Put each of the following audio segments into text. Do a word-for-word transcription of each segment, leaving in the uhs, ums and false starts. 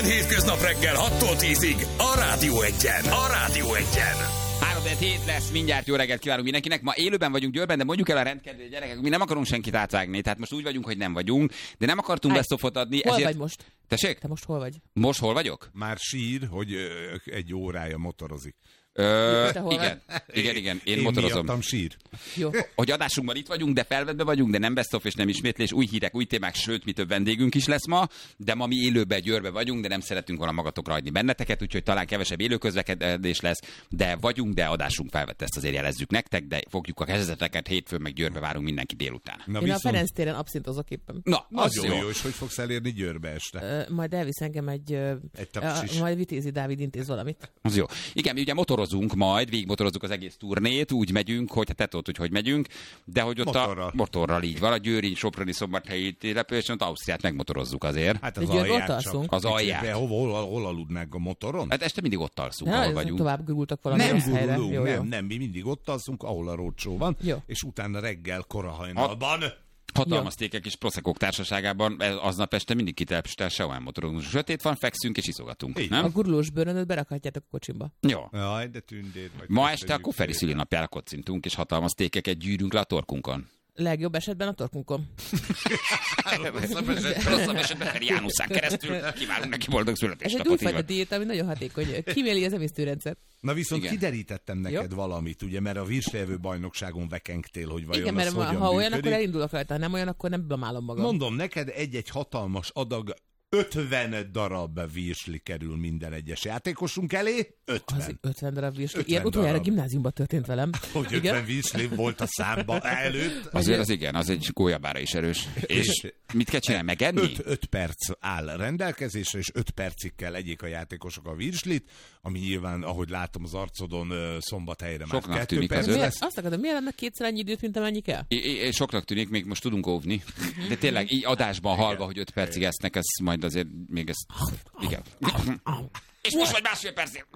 hétköznap reggel hattól tízig a Rádió Egyen. A Rádió Egyen. három hét lesz, mindjárt jó reggelt kívánunk mindenkinek. Ma élőben vagyunk Győrben, de mondjuk el a rendkedvű gyerekek, mi nem akarunk senkit átvágni, tehát most úgy vagyunk, hogy nem vagyunk, de nem akartunk beszofot adni. Hol ezért... vagy most? Tessék? Te most hol vagy? Most hol vagyok? Már sír, hogy ö, egy órája motorozik. Ö, Te hol igen, igen, igen, én, én motorozom. miattam sír. Jó. Hogy adásunkban itt vagyunk, de felvettbe vagyunk, de nem best of és nem ismétlés, új hírek, új témák, sőt, mi több vendégünk is lesz ma, de ma mi élőben Győrbe vagyunk, de nem szeretünk volna magatokra hagyni benneteket, úgyhogy talán kevesebb élőközlekedés lesz, de vagyunk, de adásunk felvette, ezt azért jelezzük nektek, de fogjuk a kezdeteket, hétfőn meg Győrbe várunk mindenki délután. Na, Én viszont... a Ferenc téren abszintozok éppen. Na, az Nagyon jó. jó, és hogy fogsz elérni Győrbe este? Ö, majd elvisz engem egy... Ö, Egy tapsis. a, majd Vitézi Dávid intéz valamit. Az jó. Igen, mi ugye motorozunk majd, végigmotorozzuk az egész turnét, úgy megyünk, hogy hát te tudod, hogy hogy megyünk, de hogy ott Motorral. a motorral így van, a győri, soproni, szombathelyi településen, ott Ausztriát megmotorozzuk azért. Hát De az Győrbe alját ott csak. alszunk? Az alját. De hol, hol, hol aludnánk a motoron? Hát este mindig ott alszunk, De ahol nagyon vagyunk. tovább gurultak valami Nem rossz helyre. gurulunk, Jó, jó. nem, nem, mi mindig ott alszunk, ahol a rócsó van, Jó. és utána reggel korahajnalban. Hatalmas tékek és proszekók társaságában ez- aznap este mindig kitelepstel, sehol motorozunk. Sötét van, fekszünk és iszogatunk. Így A Nem? gurulós bőrönöt berakhatjátok a kocsimba. Jó. Jaj, de tündér vagy. Ma este a köszönjük Koferi szépen. szülinapjára kocintunk, és hatalmas tékeket gyűrünk le a torkunkon. Legjobb esetben a torkunkon. Rosszabb esetben, rosszabb esetben Feri Jánuszán keresztül kívánunk neki boldog Ez egy születésnapot. így újfajta van. diéta, ami nagyon hatékony. Kiméli az emésztőrendszer. Na viszont Igen. kiderítettem neked Jó. valamit, ugye, mert a virslevő bajnokságon vekengtél, hogy vajon Igen, az mert ma- hogyan ha olyan, működik. akkor elindulok rajta, ha nem olyan, akkor nem blamálom magam. Mondom, neked egy-egy hatalmas adag ötven darab virsli kerül minden egyes játékosunk elé. ötven. Az ötven darab virsli. ötven Ilyen utoljára darab. gimnáziumban történt velem. Hogy ötven virsli volt a számba előtt. Azért az igen, az egy gólyabára is erős. És mit kell csinálni, megenni? öt, öt perc áll rendelkezésre, és öt percig kell egyék a játékosok a virslit, ami nyilván, ahogy látom az arcodon, ö, Szombathelyre már Soknak kettő tűnik az perc öt. Miért, lesz. azt akarom, miért adnak kétszer annyi időt, mint amennyi kell? I- I- soknak tűnik, még most tudunk óvni. De tényleg így adásban hallva, hogy öt percig esznek, ez majd azért még ez... Igen. És most vagy másfél percig.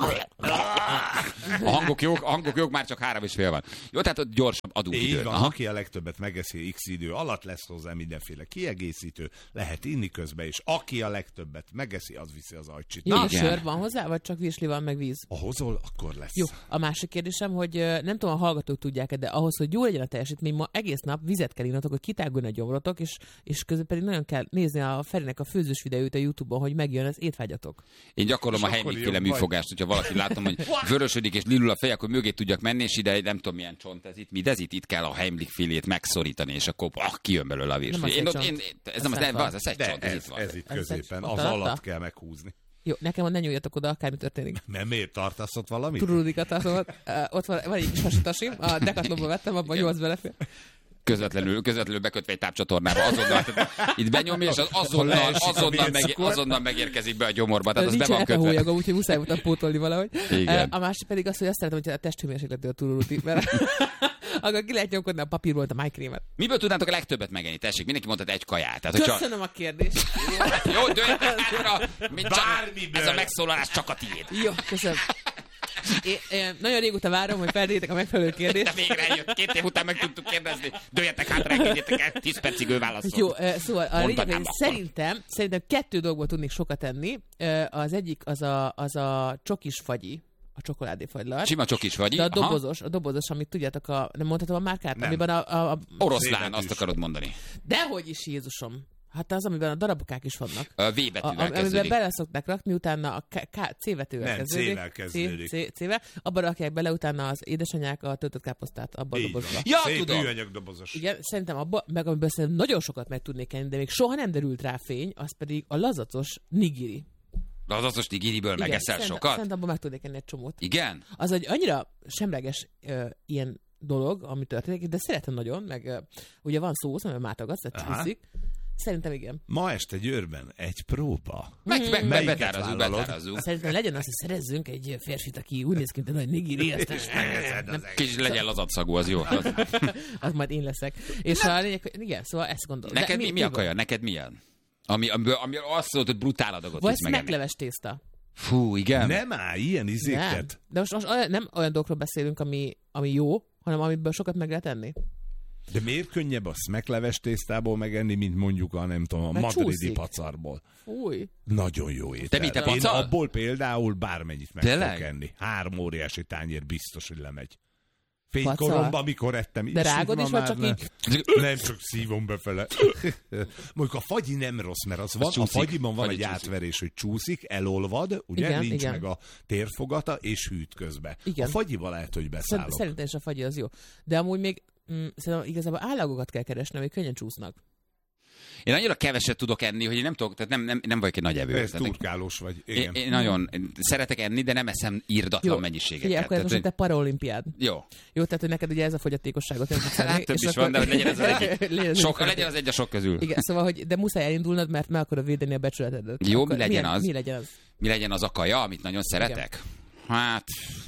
A hangok jók, a hangok jók, már csak három és fél van. Jó, tehát ott gyorsabb adunk Így időt. van, Aha. aki a legtöbbet megeszi X idő alatt, lesz hozzá mindenféle kiegészítő, lehet inni közben, és aki a legtöbbet megeszi, az viszi az ajcsit. Jó, Na, és igen. sör van hozzá, vagy csak virsli van, meg víz? ha hozol, akkor lesz. Jó, a másik kérdésem, hogy ö, nem tudom, a hallgatók tudják-e, de ahhoz, hogy jó legyen a teljesítmény, ma egész nap vizet kell innatok, hogy kitáguljon a gyomrotok, és, és közben pedig nagyon kell nézni a Ferinek a főzős videót a YouTube-on, hogy megjön az étvágyatok. Én gyakorlom És a akkor Heimlich-féle jobb vagy. műfogást, hogyha valaki látom, hogy vörösödik és lilul a fej, akkor mögé tudjak menni, és ide nem tudom milyen csont ez itt, mi ez itt, itt kell a Heimlich-félét megszorítani, és akkor ah, kijön belőle a Nem virsli. az Én, egy ott- én, csont. ez nem az, Az nem, van. az, az egy De csont, ez itt ez, van. ez itt Ez középen, egy- az ott alatta? alatt kell meghúzni. Jó, nekem ott ne nyúljatok oda, akármi történik. Mert miért tartasz ott valamit? Turudikat tartom, ott, uh, ott van, van egy kis hasitasim, a Decathlonban vettem, abban nyolc belefér. Közvetlenül, közvetlenül bekötve egy tápcsatornába, azonnal, tehát itt benyomja, és az azonnal, leesik a azonnal, meg, vércukor. azonnal megérkezik be a gyomorba, tehát az be Nincs van elke kötve. hólyagom, úgyhogy muszáj voltam pótolni valahogy. Igen. A másik pedig az, hogy azt szeretem, hogy a testhőmérsékletű a tururuti, mert akkor ki lehet nyomkodni a papírból a májkrémet. Miből tudnátok a legtöbbet megenni? Tessék, mindenki mondhat egy kaját. Tehát, hogyha... Köszönöm a kérdést. Jó, dőljetek hátra, mint csak, Bármiből. ez a megszólalás csak a tiéd. Jó, köszönöm. Én, én nagyon régóta várom, hogy feltétek a megfelelő De kérdést. végre eljött, két év után meg tudtuk kérdezni. Dőljetek hátra, engedjétek el, tíz percig ő válaszol. Jó, eh, szóval a lényeg, Mondanám hogy akkor. szerintem, szerintem kettő dolgból tudnék sokat tenni. Eh, Az egyik az a, az a csokis fagyi, a csokoládéfagylat. Sima csokis vagy. De a Aha. dobozos, a dobozos, amit tudjátok, a, nem mondhatom a márkát, Nem. amiben a, a, a Oroszlán, Széletűs. azt akarod mondani. dehogy is, Jézusom. Hát az, amiben a darabokák is vannak. A V A, betűvel a, amiben kezdődik. bele szokták rakni, utána a K, K, C vetővel Nem, kezdődik. C-vel kezdődik. C, C, C-vel. Abban rakják bele utána az édesanyák a töltött káposztát abba a Így dobozba. van. Ja, Szép tudom. műanyag dobozos. Igen, szerintem abba, meg amiből szerintem nagyon sokat meg tudnék enni, de még soha nem derült rá fény, az pedig a lazacos nigiri. De az azos nigiriből Igen, megeszel szerintem- sokat? Szerintem abban meg tudnék enni egy csomót. Igen? Az egy annyira semleges ö, ilyen dolog, ami történik, de szeretem nagyon, meg ö, ugye van szósz, amivel mátogatsz, tehát Aha. csúszik. Szerintem igen. Ma este Győrben egy próba. Meg, meg, meg Melyiket betárazunk, vállalod? betárazunk. Szerintem legyen az, hogy szerezzünk egy férfit, aki úgy néz ki, mint egy nagy nigiri, ezt ezt nem, Kicsit legyen lazadszagú, az jó. Az. az majd én leszek. És a lényeg, hogy igen, szóval ezt gondolom. Neked De mi, mi a miből? kaja? Neked milyen? Ami, ami, ami azt mondod, hogy brutál adagot Vagy tudsz megenni. megleves tészta. Fú, igen. Nem áll ilyen Nem. izéket. De most, most olyan, nem olyan dolgokról beszélünk, ami, ami jó, hanem amiből sokat meg lehet enni. De miért könnyebb a smekleves tésztából megenni, mint mondjuk a nem tudom, a Mert madridi csúszik. pacarból? Fúj. Nagyon jó étel. Te mit, te Én pacal? abból például bármennyit meg Tényleg? tudok enni. Három óriási tányér biztos, hogy lemegy. Pacal? Fénykoromban, amikor ettem. De rágod ma is, vagy már csak ne. így? Nem, csak szívom befele. Mondjuk a fagyi nem rossz, mert az van, a csúszik. fagyiban van Fagyi egy csúszik. átverés, hogy csúszik, elolvad, ugye, Igen, nincs igen. meg a térfogata, és hűt közben. Igen. A fagyival lehet, hogy Szerint- beszállok. Szerintem is a fagyi az jó. De amúgy még mm, szerintem igazából állagokat kell keresni, amik könnyen csúsznak. Én annyira keveset tudok enni, hogy én nem tudok, tehát nem, nem, nem vagyok egy nagy evő. Ez Tehát turkálós vagy. Én, Igen. én nagyon én szeretek enni, de nem eszem írdatlan mennyiségeket. Figyelj, akkor ez most Tehát, egy te paraolimpiád. jó. Jó, tehát hogy neked ugye ez a fogyatékosságot nem tudsz enni. Hát több és is van, de hogy legyen ez az egyik. legyen, Sok, az legyen az egy a sok közül. Igen, szóval, hogy de muszáj elindulnod, mert meg akarod védeni a becsületedet. Jó, Akkor mi legyen milyen, az? Mi legyen az? Mi legyen az a kaja, amit nagyon szeretek? Hát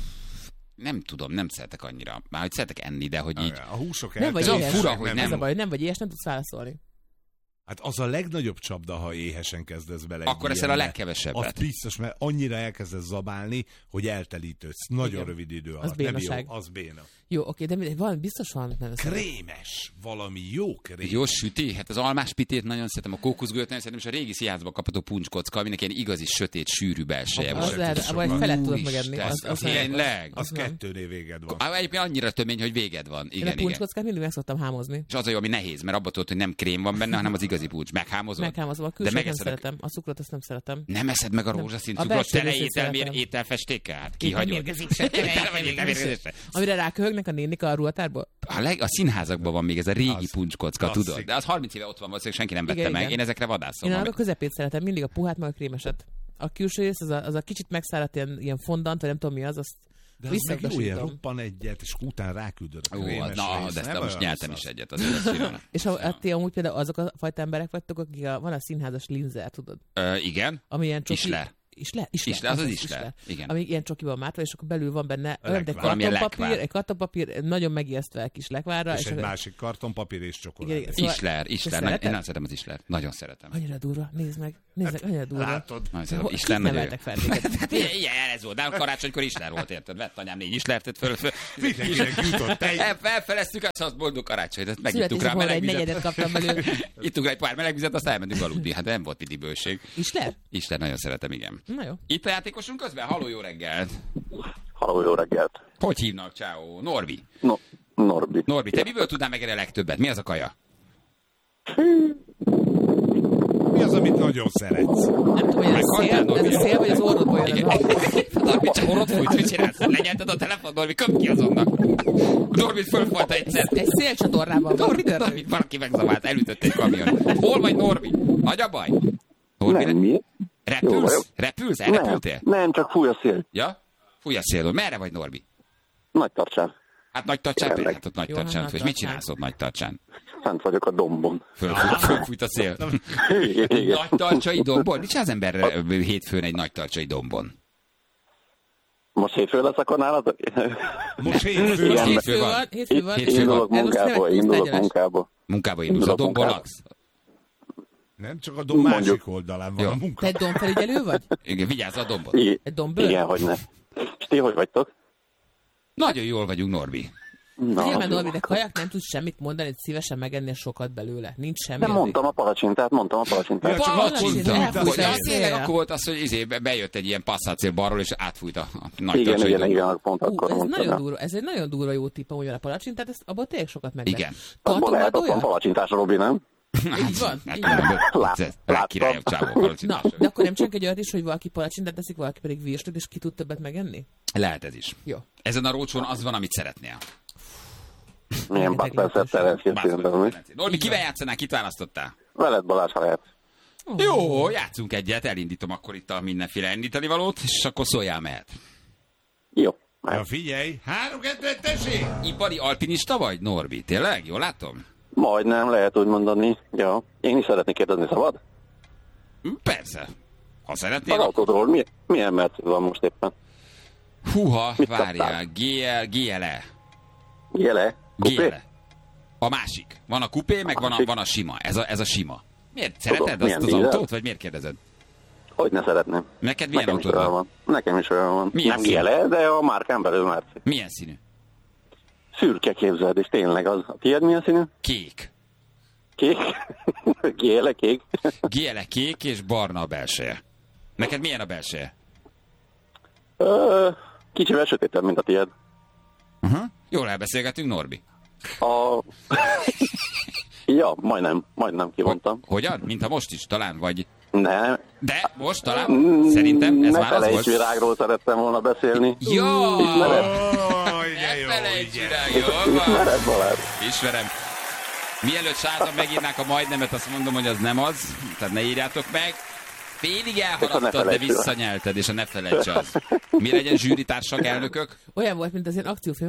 nem tudom, nem szeretek annyira. Már hogy szeretek enni, de hogy így... A húsok Nem vagy Ez olyan éhes. fura, hogy Ez nem. a baj, hogy nem vagy éhes, nem tudsz válaszolni. Hát az a legnagyobb csapda, ha éhesen kezdesz bele. egy Akkor eszel a ilyenbe. legkevesebbet. Az biztos, mert annyira elkezdesz zabálni, hogy eltelítődsz. Nagyon Igen. rövid idő alatt. Az Nem bénaság. jó, az béna. Jó, oké, de mindegy, van, biztos van. Nem Krémes. Valami jó krém. Jó süti, hát az almás pitét nagyon szeretem, a kókuszgőt nagyon szeretem, és a régi színházban kapható puncskocka, aminek ilyen igazi, sötét, sűrű belseje Az Az van. lehet, sokat. vagy felet tudok Úristen, megenni. Az, az, tényleg? Az nem. kettőnél véged van. Á, egyébként annyira tömény, hogy véged van. Én a Igen, igen. puncskockát mindig meg szoktam hámozni. És az a jó, ami nehéz, mert abban tudod, hogy nem krém van benne, hanem az igazi puncs. Meghámozod? Meghámozom, a De külsőt nem megeszed a- szeretem, a cukrot azt nem szeretem. Nem eszed meg a rózsaszín A cukrot, belső tele részét ételmér, szeretem. ételfestékkel? Hát Éppen kihagyod. mérgezik se, tele Tele vagy ételmérgezésre. ételmérgezésre. Amire ráköhögnek a nénik a ruhatárból? A, leg, a színházakban van még ez a régi Az puncskocka, klasszik. tudod? De az harminc éve ott van, valószínűleg senki nem vette Igen, meg. igen. Én ezekre vadászom. Én Ami- a közepét szeretem, mindig a puhát, meg a krémeset. A külső rész, az a, az a kicsit megszáradt ilyen, ilyen fondant, vagy nem tudom mi az, azt De az meg jó, ilyen visszautasítom. roppan egyet, és utána ráküldöd a Ó, krémes na, részt. de ezt Nem most olyan nyeltem rossz is az. egyet. Azért azt finom. És ha, hát ti amúgy például azok a fajta emberek vagytok, akik a, van a színházas linzer, tudod? Ö, igen. Ami ilyen csoki... Isler. Isler? Isler, Isler, az az Isler. Igen. Ami ilyen csokiban mátva, és akkor belül van benne olyan, mint egy Valamilyen kartonpapír, lekvár. egy kartonpapír, nagyon megijesztve kis lekvárra. És egy akkor- másik kartonpapír és Igen, csokoládé. igen. Szóval- Isler, Te Isler. Nagy, szereted? én nagyon szeretem az Isler. Nagyon szeretem. Annyira durva, nézd meg, nézd meg, annyira durva. Látod? Nagyon Ho- szeretem. kit Isler nagyon jó. neveltek fel téged? Hát ilyen, ilyen ez volt. De karácsonykor Isler volt, érted? Vett anyám négy Islert, föl, föl. Mindenkinek jutott tej. El- Felfeleztük azt, az boldog karácsonyt, ezt megittuk rá Születésnapomra meleg egy negyedet vizet. kaptam belőle. Ittuk rá egy pár meleg vizet, aztán elmentünk aludni. Hát nem volt piti bőség. Isler? Isler nagyon szeretem, igen. Na jó. Itt a játékosunk közben? Halló, jó reggelt. Halló, jó reggelt. Hogy hívnak? Ciao. Norbi. No, Norbi. Norbi, te miből tudnál megenni a legtöbbet? Mi az a kaja? Mi az, amit nagyon szeretsz? Nem tudom, hogy ez a szél, Meghaltál, ez a Norbi? szél, vagy az orrodból jön Igen. az hang. Norbi, csak orrot fújt, mit csinálsz? Lenyelted a telefon, Norbi, köpd ki azonnal. Norbit fölfalta egyszer. Egy szélcsatornában van. Mi Norbi, Norbi, történik? valaki megzavált, elütött egy kamion. Hol vagy, Norbi? Nagy a baj? Norbi, Nem, mi? Jó repülsz? vagyok. Repülsz? Nem, Elrepültél? nem, csak fúj a szél. Ja? Fúj a szélről. Merre vagy, Norbi? Nagy tartsán. Hát nagy tartsán, Tényleg. hát ott nagy Jó, tartsán. hát És nagy mit csinálsz ott nagy tartsán? Fent vagyok a dombon. Fölfújt, fölfújt a szél. Igen, igen. Nagy tartsai dombon? Mit csinál az ember eh, hétfőn egy nagy tartsai dombon? Most hétfő lesz akkor nálad? Most hétfő Igen. van. Hétfő van. van, hétfő van. Hétfő van. Indulok munkába, indulok munkába. Munkába indulsz, a Indulok dombon munkába. laksz? Nem, csak a dom másik oldalán van Jó. a Te munka. egy dombfelügyelő vagy? Igen, vigyázz a dombon. I- Egy dombőr? Igen, hogy ne. És ti hogy vagytok? Nagyon jól vagyunk, Norbi. Na, Figyelj, az Norbi, jó. de kajak nem tudsz semmit mondani, hogy szívesen megennél sokat belőle. Nincs semmi. De addig. mondtam a palacsintát, mondtam a palacsintát. Ja, csak Palacsint, akkor elfújt elfújt Ja, a tényleg szél. akkor volt az, hogy izé, be- bejött egy ilyen passzátszél balról, és átfújt a, a nagy Igen, tartsai igen, dombon. igen, pont Ú, akkor ez mondtam. nagyon ja. durva, ez egy nagyon durva jó tipp, amúgy a palacsint, tehát ezt abban tényleg sokat meg lehet. Igen. Abból Tartom lehet, ott van olyan? palacsintás, Robi, nem? Így van, Hát, így van. Lát- ez legkirályabb csávó Na, palacsintás. de akkor nem csak egy olyat is, hogy valaki palacsintát teszik, valaki pedig virslit, és ki tud többet megenni? Lehet ez is. Jó. Ezen a rócsón az van, amit szeretnél. Milyen Rengeteg bakperceptel ezt jöttél. Norbi, kivel játszanál, kit választottál? Veled Balázs, ha lehet. Jó, játszunk egyet, elindítom akkor itt a mindenféle indítani valót, és akkor szóljál mehet. Jó. Ja, figyelj, három kettőt tessék! Ipari alpinista vagy, Norbi? Tényleg? Jól látom? Majdnem, lehet úgy mondani. Ja. Én is szeretnék kérdezni, szabad? Hm, Persze. Ha Az szeretnél, akkor... autódról mi, milyen mert van most éppen? Húha, Mit várjál. kaptál? gé el, gé el e. Jele? gé el Kupé? e. A másik. Van a kupé, meg van a, másik. van a sima. Ez a, ez a sima. Miért? Tudom, Szereted azt milyen az dízel? autót, vagy miért kérdezed? Hogy ne szeretném. Neked milyen Nekem is autód olyan van? van. Nekem is olyan van. Milyen Nem szín? Jele, de a márkán belül Merci. Milyen színű? Szürke, képzeld, és tényleg az. A tiéd milyen színű? Kék. Kék? Géle, kék? Géle, kék és barna a belseje. Neked milyen a belseje? Ö, kicsivel sötétebb, mint a tiéd. Uh-huh. Jól elbeszélgetünk, Norbi. A... ja, majdnem, majdnem kivontam. Ho- hogyan? Mint a most is, talán, vagy... Ne. De, most talán? Szerintem ez ne már az felejts, volt. virágról szerettem volna beszélni. Jó! Ismered? Ne felejts virág, jól van. Ismered, Balázs? Ismerem. Mielőtt sártan megírnák a majdnemet, azt mondom, hogy az nem az. Tehát ne írjátok meg. Félig elhaladtad, de visszanyelted, és a ne felejts az. Mi legyen zsűritársak, elnökök? Olyan volt, mint az ilyen akciófilm.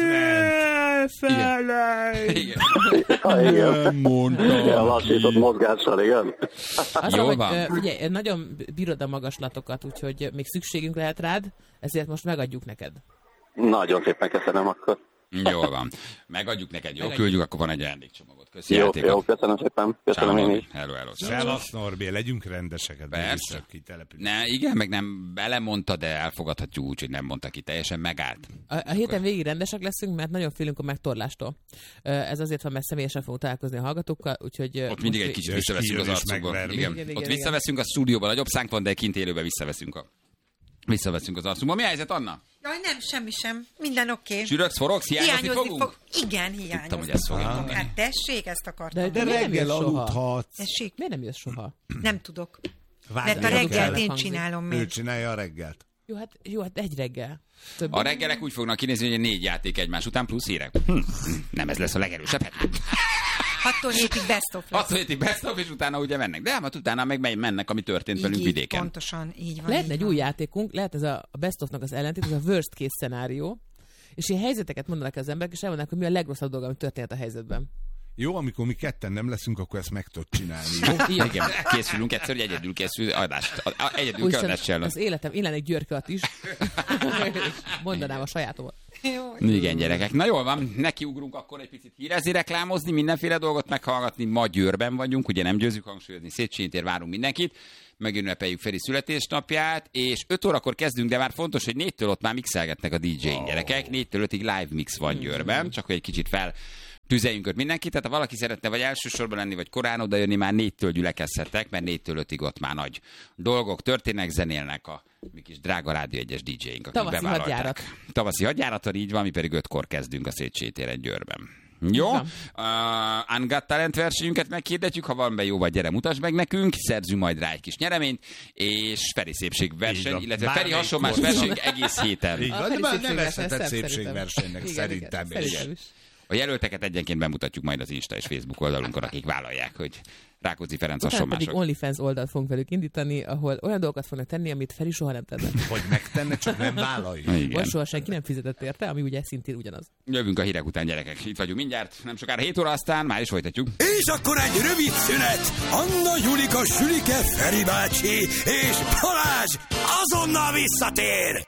Átment! Igen. Igen. Ha, igen. Nem mondtam. Ilyen lassított mozgással, igen. Azt Jó hogy, van. ö, ugye, nagyon bírod a magaslatokat, úgyhogy még szükségünk lehet rád, ezért most megadjuk neked. Nagyon szépen köszönöm akkor. Jól van. Megadjuk neked, jó? Küldjük, akkor van egy ajándékcsomagot. Köszi Jó, játékot. jó, köszönöm szépen. Köszönöm én is. Hello, hello. Szevasz, Norbi, legyünk rendeseket. Persze. Kitelepülünk. Ne, igen, meg nem belemondta, de elfogadhatjuk úgy, hogy nem mondta ki, teljesen megállt. A, a héten végig rendesek leszünk, mert nagyon félünk a megtorlástól. Ö, Ez azért van, mert személyesen fogunk találkozni a hallgatókkal, úgyhogy... ö, Ott mindig most egy kicsit és visszaveszünk az kijön és arcukból. megverni. Igen. Igen, Ott igen, visszaveszünk a stúdióban, nagyobb szánk van, de kint élőben visszaveszünk a... Visszaveszünk az arcunkból. Mi a helyzet, Anna? Jaj, nem, semmi sem. Minden oké. Okay. Süröksz, forogsz, hiányozni fogunk? fog. Igen, hiányozni Tudtam, hogy ezt fogja fogunk. mondani. Hát tessék, ezt akartam. De- De Miért nem reggel jössz soha? aludhatsz. Tessék, Miért nem jössz soha? nem tudok. Várj, Mert a nem reggelt kell. én hangzik. csinálom Ő meg. csinálja a reggelt. Jó, hát, jó, hát egy reggel. Több. A reggelek úgy fognak kinézni, hogy négy játék egymás után plusz hírek. Hm. Nem ez lesz a legerősebb heti. Hattól hétig best of lesz. Attól hétig best of, és utána ugye mennek. De hát utána meg megy- mennek, ami történt velünk így, vidéken. Pontosan, így van. Lehetne így egy van. új játékunk, lehet ez a, a best of-nak az ellentét, ez a worst case szenárió, és ilyen helyzeteket mondanak az emberek, és elmondanak, hogy mi a legrosszabb dolog, ami történt a helyzetben. Jó, amikor mi ketten nem leszünk, akkor ezt meg tudod csinálni. Jó? Jó. Igen, készülünk egyszer, hogy egyedül készül adást. A- a- Egyedül kell Úgyhogy adást csinálni. az életem, én lennék Györköt is. Mondanám a sajátomat. Jó. Igen, gyerekek. Na jól van, nekiugrunk akkor egy picit hírezni, reklámozni, mindenféle dolgot meghallgatni. Ma Győrben vagyunk, ugye nem győzzük hangsúlyozni, Széchenyi tér, várunk mindenkit. Megünnepeljük Feri születésnapját, és öt órakor kezdünk, de már fontos, hogy négytől ott már mixelgetnek a dé jéink, gyerekek. négytől ötig live mix van Győrben, csak hogy egy kicsit fel tüzeljünk öt mindenkit, tehát ha valaki szeretne vagy elsősorban lenni, vagy korán odajönni, már négytől gyülekezhettek, mert négytől ötig ott már nagy dolgok történnek, zenélnek a mi kis drága Rádió egyes dé jéink, akik Tavaszi bevállalták. hadjárat. Tavaszi hadjáraton, így van, mi pedig ötkor kezdünk a Széchenyi téren Győrben. Jó, uh, Ungot Talent versenyünket meghirdetjük, ha van be jó vagy, gyere, mutasd meg nekünk, szerzünk majd rá egy kis nyereményt, és Feri szépségverseny, van. illetve Bármelyik Feri hasonlás korszak. verseny egész héten. Így A van, Feri de már szépségverseny nevezhetett szebb szépségversenynek Igen, szerintem. igen, is. szerintem is. A jelölteket egyenként bemutatjuk majd az Insta és Facebook oldalunkon, akik vállalják, hogy Rákóczi Ferenc Utána pedig hasonlások. OnlyFans oldalt fogunk velük indítani, ahol olyan dolgokat fognak tenni, amit Feri soha nem tenne. Hogy megtenne, csak nem vállalja. Igen. Vagy soha senki nem fizetett érte, ami ugye szintén ugyanaz. Jövünk a hírek után, gyerekek. Itt vagyunk mindjárt, nem sokára hét óra, aztán már is folytatjuk. És akkor egy rövid szünet. Anna, Julika, Sülike, Feri bácsi és Balázs azonnal visszatér.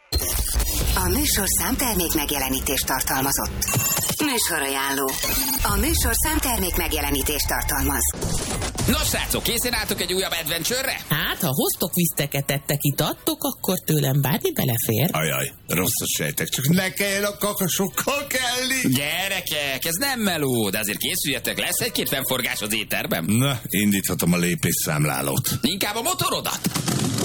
A műsorszám termék megjelenítést tartalmazott. Műsorajánló. A műsorszám termék megjelenítést tartalmaz. Nos, srácok, készen álltok egy újabb adventure-re? Hát, ha hoztok viszteket, ettek, itattok, akkor tőlem bármi belefér. Ajaj, rosszat sejtek, csak ne kelljen a kakasokkal kelni. Gyerekek, ez nem meló, de azért készüljetek, lesz egy-két fennforgás az étterben. Na, indíthatom a lépésszámlálót. Inkább a motorodat.